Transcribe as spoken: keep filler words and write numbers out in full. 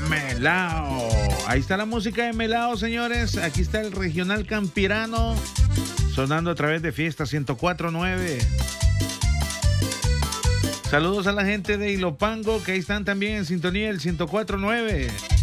Melao. Ahí está la música de Melao, señores. Aquí está el regional campirano sonando a través de Fiesta ciento cuatro punto nueve. Saludos a la gente de Ilopango, que ahí están también en sintonía del ciento cuatro punto nueve.